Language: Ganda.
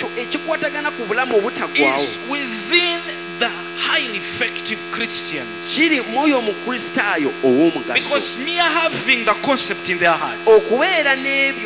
ekyo ekikwatagana ku bulamu obutaggwaawo is within the highly effective Christians. kiri mwoyo omukristaayo ow'omugaso Because mere having the concept in their hearts okubeera n'ebyo